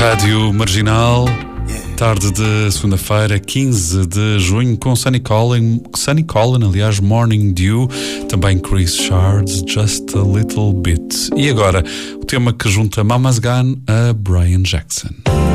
Rádio Marginal, tarde de segunda-feira, 15 de junho, com Sonny Collen, aliás, Morning Dew, também Chris Shards, Just a Little Bit. E agora, o tema que junta Mama's Gun a Brian Jackson.